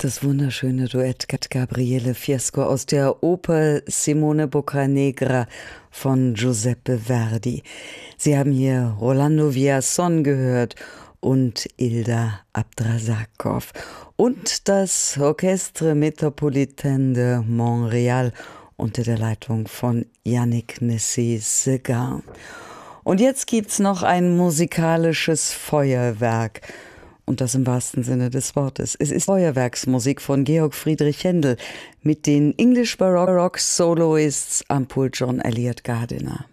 Das wunderschöne Duett Gabriele Fiesco aus der Oper Simone Boccanegra von Giuseppe Verdi. Sie haben hier Rolando Villazón gehört und Ilda Abdrasakow und das Orchestre Métropolitain de Montréal unter der Leitung von Yannick Nessé-Séguin. Und jetzt gibt's noch ein musikalisches Feuerwerk. Und das im wahrsten Sinne des Wortes. Es ist Feuerwerksmusik von Georg Friedrich Händel mit den English Baroque Soloists am Pult John Eliot Gardiner.